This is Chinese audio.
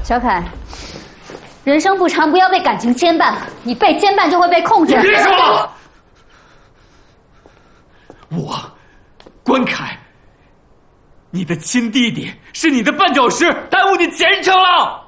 小凯，人生不长，不要被感情牵绊。你被牵绊就会被控制。 别说了，我，关凯，你的亲弟弟是你的绊脚石，耽误你前程了。